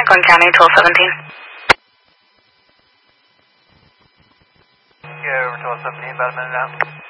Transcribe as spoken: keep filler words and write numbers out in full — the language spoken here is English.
Franklin County, twelve seventeen. Yeah, over twelve seventeen, about a minute out.